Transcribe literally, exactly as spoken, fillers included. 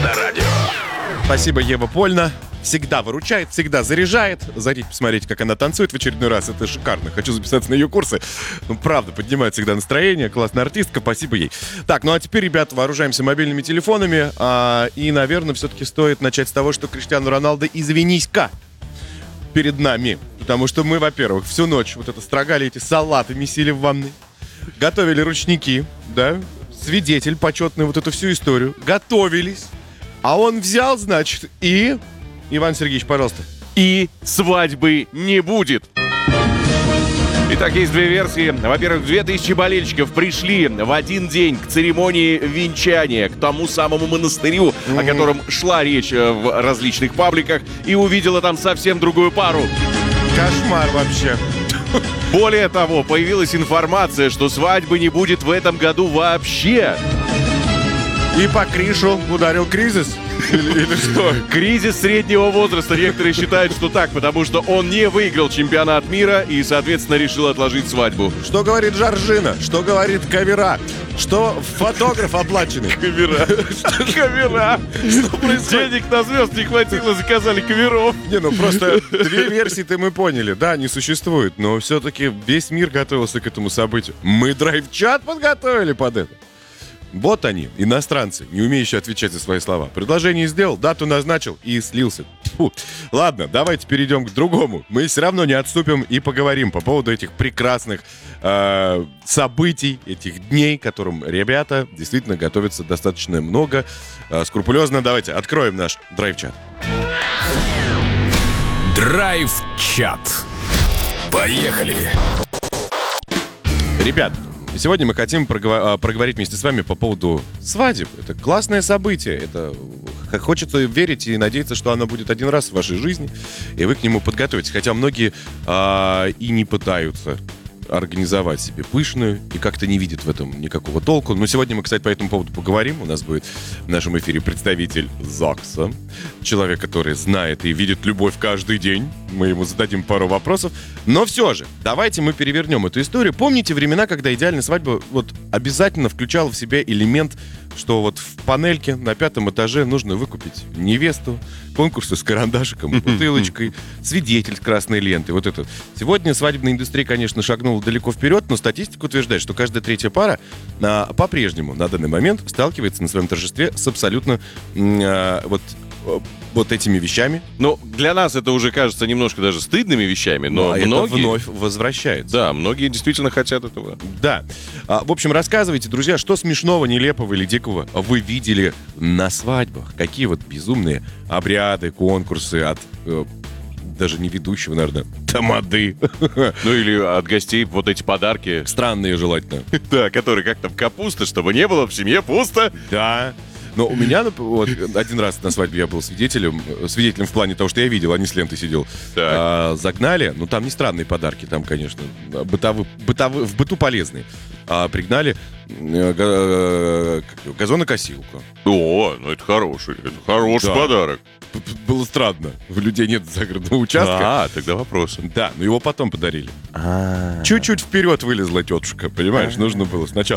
Авторадио. Спасибо, Ева Польна. Всегда выручает, всегда заряжает. Зайдите, посмотрите, как она танцует в очередной раз. Это шикарно. Хочу записаться на ее курсы. Ну, правда, поднимает всегда настроение. Классная артистка, спасибо ей. Так, ну а теперь, ребята, вооружаемся мобильными телефонами. А, и, наверное, все-таки стоит начать с того, что Криштиану Роналдо, извинись-ка перед нами. Потому что мы, во-первых, всю ночь вот это строгали эти салаты, месили в ванной. Готовили ручники, да? Свидетель почетный, вот эту всю историю. Готовились. А он взял, значит, и... Иван Сергеевич, пожалуйста. И свадьбы не будет. Итак, есть две версии. Во-первых, две тысячи болельщиков пришли в один день к церемонии венчания, к тому самому монастырю, mm-hmm. о котором шла речь в различных пабликах, и увидела там совсем другую пару. Кошмар вообще. Более того, появилась информация, что свадьбы не будет в этом году вообще. И по Кришу ударил кризис? Или, или что? Кризис среднего возраста. Некоторые считают, что так, потому что он не выиграл чемпионат мира и, соответственно, решил отложить свадьбу. Что говорит Жоржина? Что говорит Кавера? Что фотограф оплаченный? Кавера. Кавера. Денег на звезд не хватило, заказали каверов. Не, ну просто две версии-то мы поняли. Да, не существует, но все-таки весь мир готовился к этому событию. Мы драйв-чат подготовили под это. Вот они, иностранцы, не умеющие отвечать за свои слова. Предложение сделал, дату назначил и слился. Фу. Ладно, давайте перейдем к другому. Мы все равно не отступим и поговорим по поводу этих прекрасных э, событий, этих дней, к которым ребята действительно готовятся достаточно много, э, скрупулезно. Давайте откроем наш драйв-чат. Драйв-чат. Поехали. Ребят, сегодня мы хотим проговор- проговорить вместе с вами по поводу свадеб. Это классное событие. Это хочется верить и надеяться, что оно будет один раз в вашей жизни, и вы к нему подготовитесь. Хотя многие а, и не пытаются организовать себе пышную и как-то не видят в этом никакого толку. Но сегодня мы, кстати, по этому поводу поговорим. У нас будет в нашем эфире представитель ЗАГСа, человек, который знает и видит любовь каждый день. Мы ему зададим пару вопросов. Но все же, давайте мы перевернем эту историю. Помните времена, когда идеальная свадьба вот обязательно включала в себя элемент, что вот в панельке на пятом этаже нужно выкупить невесту, конкурсы с карандашиком, бутылочкой, свидетель с красной лентой, вот это. Сегодня свадебная индустрия, конечно, шагнула далеко вперед, но статистика утверждает, что каждая третья пара а, по-прежнему на данный момент сталкивается на своем торжестве с абсолютно а, вот, вот этими вещами. Ну, для нас это уже кажется немножко даже стыдными вещами, но а многие... это вновь возвращается. Да, многие действительно хотят этого. Да. А, в общем, рассказывайте, друзья, что смешного, нелепого или дикого вы видели на свадьбах? Какие вот безумные обряды, конкурсы от... даже не ведущего, наверное, тамады. Ну или от гостей вот эти подарки. Странные желательно. Да, которые как там капуста, чтобы не было в семье пусто. Да. Но у меня вот, один раз на свадьбе я был свидетелем, свидетелем в плане того, что я видел, а не с лентой сидел. А, загнали, ну там не странные подарки, там, конечно, бытовы, бытовы, в быту полезные. А, пригнали э, газонокосилку. О, ну это хороший, это хороший да. подарок. Было странно, у людей нет загородного участка. А, тогда вопрос. Да, но его потом подарили. А-а-а. Чуть-чуть вперед вылезла тетушка, понимаешь, А-а-а. нужно было сначала.